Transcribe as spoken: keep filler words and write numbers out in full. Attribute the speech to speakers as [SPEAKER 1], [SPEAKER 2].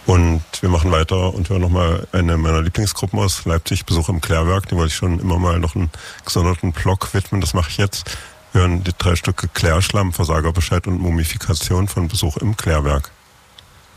[SPEAKER 1] Und wir machen weiter und hören nochmal eine meiner Lieblingsgruppen aus Leipzig, Besuch im Klärwerk. Die wollte ich schon immer mal noch einen gesonderten Block widmen, das mache ich jetzt. Wir hören die drei Stücke Klärschlamm, Versagerbescheid und Mumifikation von Besuch im Klärwerk.